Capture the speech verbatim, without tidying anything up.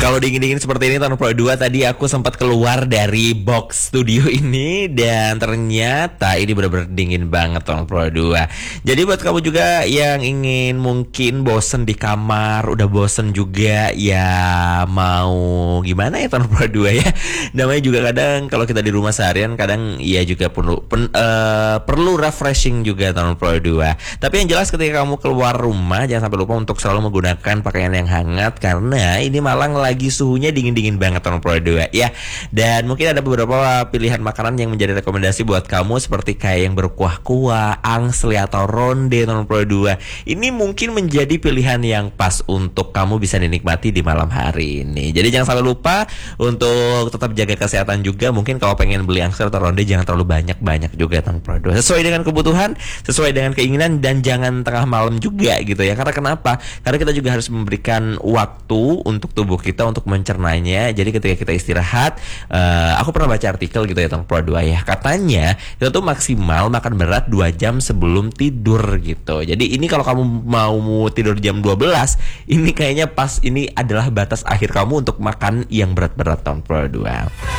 Kalau dingin-dingin seperti ini tahun Pro dua, tadi aku sempat keluar dari box studio ini dan ternyata ini benar-benar dingin banget tahun Pro dua. Jadi buat kamu juga yang ingin mungkin bosen di kamar, udah bosen juga ya mau gimana ya tahun Pro dua ya. Namanya juga kadang kalau kita di rumah seharian kadang ya juga perlu pen, uh, perlu refreshing juga tahun Pro dua. Tapi yang jelas ketika kamu keluar rumah jangan sampai lupa untuk selalu menggunakan pakaian yang hangat karena ini Malang lagi suhunya dingin-dingin banget tahun Pro dua ya. Dan mungkin ada beberapa pilihan makanan yang menjadi rekomendasi buat kamu seperti kayak yang berkuah-kuah, angsli atau ronde tahun Pro dua. Ini mungkin menjadi pilihan yang pas untuk kamu bisa dinikmati di malam hari ini. Jadi jangan sampai lupa untuk tetap jaga kesehatan juga. Mungkin kalau pengen beli angsli atau ronde jangan terlalu banyak-banyak juga tahun Pro dua. Sesuai dengan kebutuhan, sesuai dengan keinginan, dan jangan tengah malam juga gitu ya. Karena kenapa? Karena kita juga harus memberikan waktu untuk tubuh kita untuk mencernanya. Jadi ketika kita istirahat, uh, aku pernah baca artikel gitu ya tentang Pro dua ya. Katanya kita tuh maksimal makan berat dua jam sebelum tidur gitu. Jadi ini kalau kamu mau tidur jam dua belas, ini kayaknya pas ini adalah batas akhir kamu untuk makan yang berat-berat tahun Pro dua.